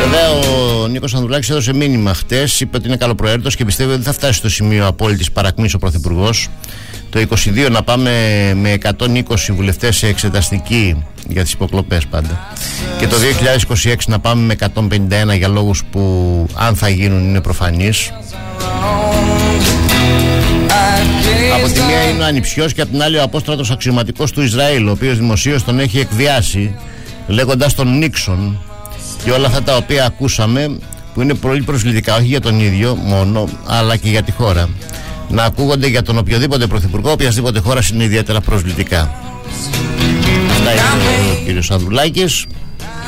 Βέβαια, ο Νίκος Ανδρουλάκης έδωσε μήνυμα χτες, είπε ότι είναι καλοπροαίρετος και πιστεύει ότι θα φτάσει στο σημείο απόλυτης παρακμής ο Πρωθυπουργός. Το 22 να πάμε με 120 βουλευτές σε εξεταστική για τις υποκλοπές πάντα. Και το 2026 να πάμε με 151 για λόγους που αν θα γίνουν είναι προφανείς. Από τη μία είναι ο ανιψιός και από την άλλη ο απόστρατος αξιωματικός του Ισραήλ, ο οποίος δημοσίως τον έχει εκβιάσει λέγοντας τον Νίξον και όλα αυτά τα οποία ακούσαμε που είναι πολύ προσβλητικά, όχι για τον ίδιο μόνο αλλά και για τη χώρα, να ακούγονται για τον οποιοδήποτε πρωθυπουργό οποιασδήποτε χώρας είναι ιδιαίτερα προσβλητικά. Αυτά είναι ο κύριος Ανδρουλάκης.